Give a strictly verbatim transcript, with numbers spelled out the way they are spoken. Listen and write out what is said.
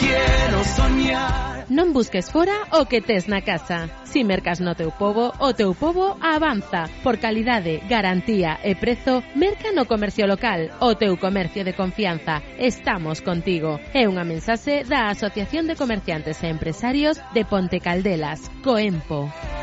quiero soñar. Non busques fora o que tes na casa. Si mercas no teu pobo, o teu pobo avanza. Por calidade, garantía e prezo, merca no comercio local, o teu comercio de confianza. Estamos contigo. É unha mensaxe da Asociación de Comerciantes e Empresarios de Ponte Caldelas, Coempo.